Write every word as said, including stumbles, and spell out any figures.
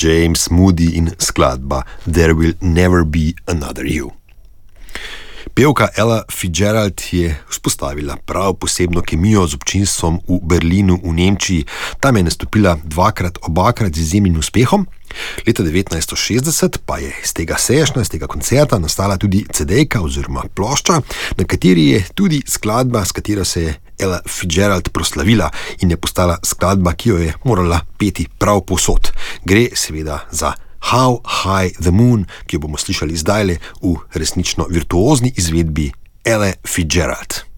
James Moody in skladba There Will Never Be Another You. Pevka Ella Fitzgerald je vzpostavila prav posebno kemijo z občinstvom v Berlinu v Nemčiji. Tam je nastopila dvakrat, obakrat z izjemnim uspehom. Leta devetnajststo šestdeset pa je iz tega sešna, iz tega koncerta nastala tudi cedejka oziroma plošča, na kateri je tudi skladba, s katero se je Ella Fitzgerald proslavila in je postala skladba, ki jo je morala peti prav povsod. Gre seveda za How High the Moon, ki jo bomo slišali zdajle v resnično virtuozni izvedbi Elle Fitzgerald.